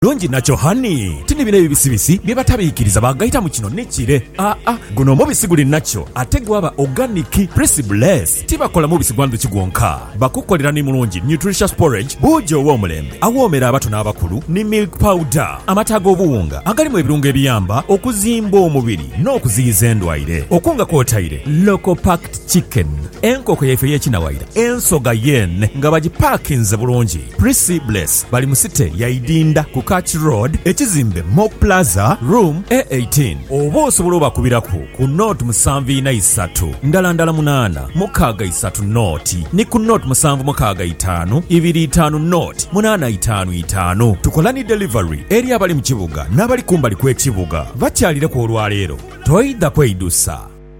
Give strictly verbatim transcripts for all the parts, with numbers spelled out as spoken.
Longi nacho hani tini bine bibisibisi byebatabikiriza bagayita mu kino nekire a a guno mubisi guli nacho ate gwaba organic Press Bless tibakola mubisi gwandu kigwonka bakukolera ni mulungi nutritious porridge bujo w'omulembe awoomera abato n'abakulu ni milk powder amata g'obuwunga agalimu ebirungo ebiyamba okuzimba omubiri n'okuziyiza endwaire okunga kwotaire local packed chicken enkoko yaife y'ekinawaira ensoga yen nga bagipakinze bulungi. Press Bless bali mu site yaidinda ku Catch Road ekizimbe Mock Plaza room A eighteen oba osobola obakubirako ku note musanvu ina isatu ndala ndala munana mukaaga isatu noti ni ku note musanvu mukaaga itanu ibiri itanu note munana itanu itanu. Tukola ni delivery eri abali mu kibuga n'abali kumbali kw'ekibuga bakyalire ku olwaleero toyida kweyidusa.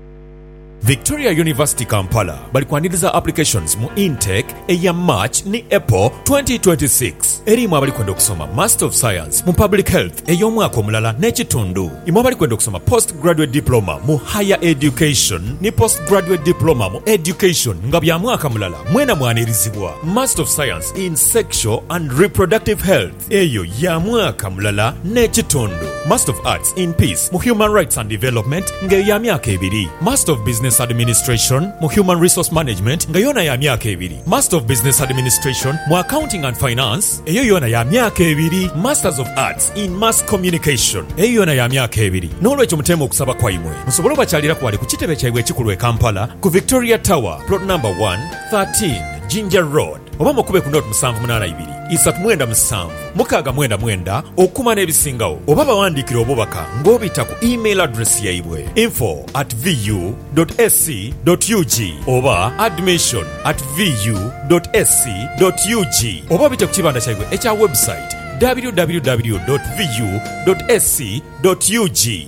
Victoria University Kampala bali kwaniriza applications mu intake eya March ni April twenty twenty-six. Erimu abali kwenda okusoma Master of Science mu Public Health ey'omwaka omulala n'ekitundu. Imu abali kwenda okusoma Postgraduate Diploma mu Higher Education ni Postgraduate Diploma mu Education nga bya mwaka mulala mwena mwanirizibwa. Master of Science in Sexual and Reproductive Health eyo ya mwaka mulala n'ekitundu. Master of Arts in Peace mu Human Rights and Development nga ya myaka ebiri. Master of Business Administration mu Human Resource Management nga yona ya myaka ebiri. Master of Business Administration mu Accounting and Finance eyo yona ya myaka ebiri. Masters of Arts in Mass Communication eyo yona ya myaka ebiri. N'olwekyo mutema okusaba kwaimwe musobole bakyalira kwali ku kitebe kyabwe ekikulu e Kampala ku Victoria Tower plot number one thirteen Ginger Road oba mukube ku note musanvu munana ibiri isatu mwenda musanvu mukaaga mwenda mwenda okuma n'ebisingawo oba bawandiikira obubaka ng'obita ku email address yaibwe info at vu dot s c dot u g oba admission at vu dot s c dot u g oba bita ku kibanda kyaibwe ekya website w w w dot vu dot s c dot u g.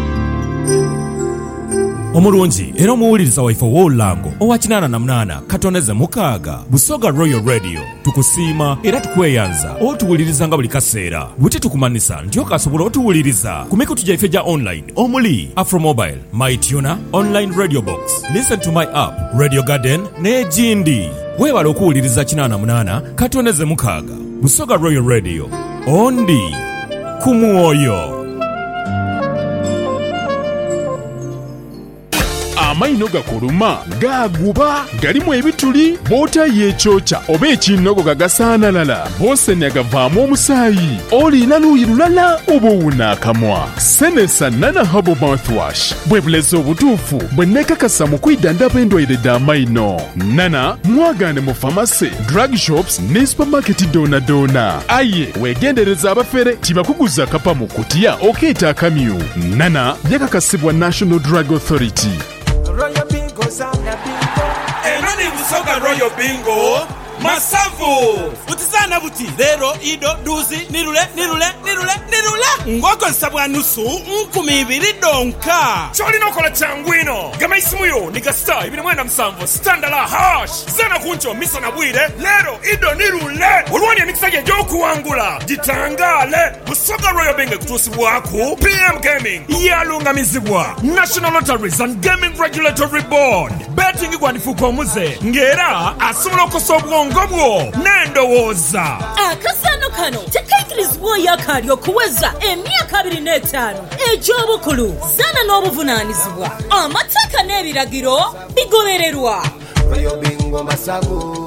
Omulungi era omuwuliriza waife w'olulango owa kinaana na munaana katoneze mukaaga Busoga Royal Radio tukusiima era tukweyanza otuwuliriza nga buli kaseera bwe tukumanisa nti okasobola otuwuliriza ku mikutu gyaife gya online omuli Afromobile, MyTuner, Online Radio Box, Listen to My App, Radio Garden n'egindi. Weebala okuwuliriza kinaana munaana katoneze mukaaga Busoga Royal Radio ondi ku mwoyo. Amaino gakuluma gaguba galimu ebituli bota yechocha oba ekinogo gagasaanalala bose nyagavaamu omusaayi olina luuyi lulala oba owunaakamwa. Senesa Nana Herbal Mouthwash bwe bulezi obutuufu bwe neekakasa mu kwidandaba endwaire d'amaino. Nana mwagaane mu famasi, drug shops ne supermarket doona doona. Aye weegendereza abafere tibakuguza kapa mu kutiya okeeta akamyu. Nana yakakasibwa National Drug Authority. Royal Bingo Zana Bingo Enani Busoga Royal Bingo Masavu Utizana buti Lero ido duzi nirule nirule nirule nirule Ngoko nsabwa nusu nkumi ibiri donka Choli nokola changwino Gama isimuyo nika star ibini mwenda msamvo Standala hash Zana kuncho misa na bwire Lero ido nirule Uruwani ya mikisage joku wangula Jitangale Busoga Royal Bingo kutusi waku P M Gaming Yalunga mizibwa National Lotteries and Gaming Regulatory Board Betting igwandifuko omuze Ngera asumula okosobwa ngobwo n'endowooza. Akasano kano tekaikirizibwa yakali okuweza emyaka abiri n'etaano egy'obukulu zana n'obuvunaanyizibwa amateeka n'ebiragiro bigobererwa. Royal Bingo Masavu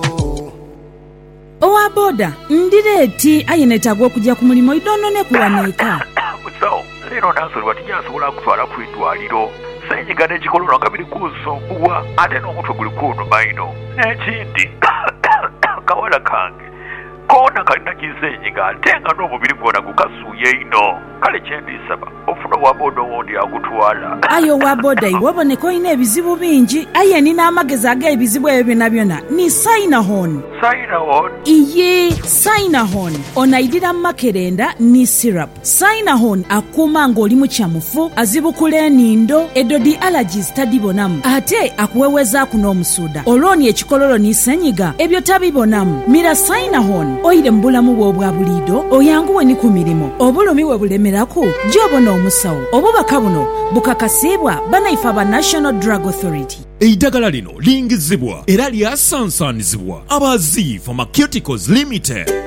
Owa boda ndireeti ayenetagwa okujja ku mulimu idono ne kuwaneeka. Musawo leero nansolwa tinyasobola kutwala ku ddwaliro senyiga n'ekikololo nga biri kunsumbuwa ate n'omutwe guli kunnuma ino n'ekindi kawala kange koona kalina kisenyiga ate nga n'omubiri gwona gukasuuye ino kale kyendisaba ofuna waboda owondi agutwala. Ayo waboda iwe oboneka olina ebizibu bingi aye nina amagezi ag'ebizibu ebyo byonna byonna ni Sinahon. Sinahon? Iye Sinahon onaidira makerenda ni syrup. Sinahon akuuma ng'oli mu kyamufu azibukula enindo edodi allergies tadibonamu ate akuwewezaako n'omusuuda olwoni ekikololo ni senyiga ebyo tabibonamu. Mira Sinahon oyire mu bulamu bwo obwa buliido oyanguwe ni ku mirimu obulumi we bulemerako gy'obona omusawo obubaka buno bukakasibwa banaife aba National Drug Authority. Eidagala lino lingizibwa era lyasansanizibwa Abazi Pharmaceuticals Limited.